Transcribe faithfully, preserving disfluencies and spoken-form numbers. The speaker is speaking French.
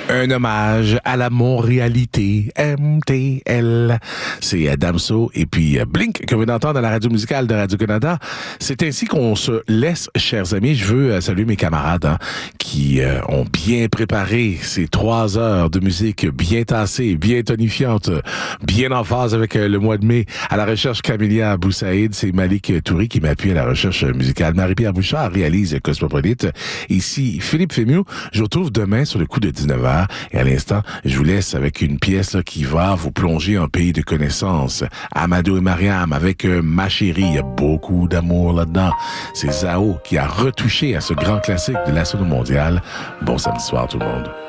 Un hommage à la Montréalité, M T L. C'est Damso et puis Blink que vous venez d'entendre à la radio musicale de Radio-Canada. C'est ainsi qu'on se laisse, chers amis. Je veux saluer mes camarades hein, qui euh, ont bien préparé ces trois heures de musique bien tassée, bien tonifiante, bien en phase avec le mois de mai. À la recherche, Camélia Boussaïd, c'est Malik Touri qui m'appuie à la recherche musicale. Marie-Pierre Bouchard réalise Cosmopolite. Ici, Philippe Fémieux. Je vous retrouve demain sur le coup de dix-neuf heures. Et à l'instant, je vous laisse avec une pièce là, qui va vous plonger en pays de connaissances. Amadou et Mariam avec euh, Ma Chérie. Il y a beaucoup d'amour là-dedans. C'est Zao qui a retouché à ce grand classique de la scène mondiale. Bon samedi soir tout le monde.